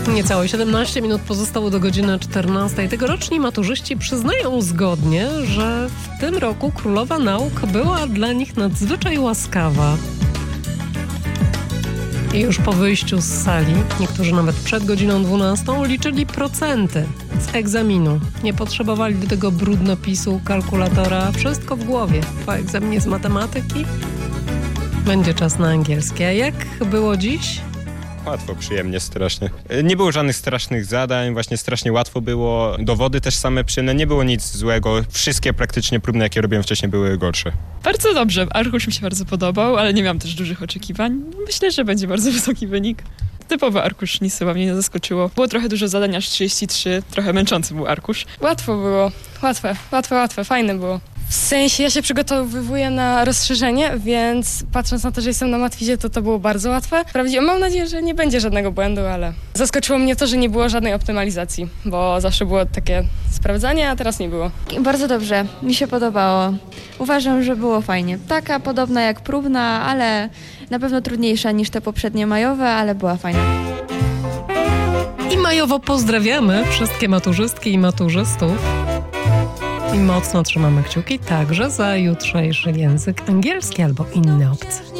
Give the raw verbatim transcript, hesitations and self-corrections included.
Niecałe siedemnaście minut pozostało do godziny czternastej. Tegoroczni maturzyści przyznają zgodnie, że w tym roku królowa nauk była dla nich nadzwyczaj łaskawa. I już po wyjściu z sali, niektórzy nawet przed godziną dwunastą, liczyli procenty z egzaminu. Nie potrzebowali do tego brudnopisu, kalkulatora, wszystko w głowie. Po egzaminie z matematyki będzie czas na angielski. A jak było dziś? Łatwo, przyjemnie, strasznie. Nie było żadnych strasznych zadań, właśnie strasznie łatwo było. Dowody też same przyjemne, nie było nic złego. Wszystkie praktycznie próbne, jakie robiłem wcześniej, były gorsze. Bardzo dobrze. Arkusz mi się bardzo podobał, ale nie miałam też dużych oczekiwań. Myślę, że będzie bardzo wysoki wynik. Typowy arkusz, nic chyba mnie nie zaskoczyło. Było trochę dużo zadań, aż trzydzieści trzy. Trochę męczący był arkusz. Łatwo było. Łatwe, łatwe, łatwe. Fajne było. W sensie ja się przygotowywuję na rozszerzenie, więc patrząc na to, że jestem na matwizie, to to było bardzo łatwe. Wprawdzie mam nadzieję, że nie będzie żadnego błędu, ale zaskoczyło mnie to, że nie było żadnej optymalizacji, bo zawsze było takie sprawdzanie, a teraz nie było. Bardzo dobrze, mi się podobało. Uważam, że było fajnie. Taka podobna jak próbna, ale na pewno trudniejsza niż te poprzednie majowe, ale była fajna. I majowo pozdrawiamy wszystkie maturzystki i maturzystów. I mocno trzymamy kciuki także za jutrzejszy język angielski albo inny obcy.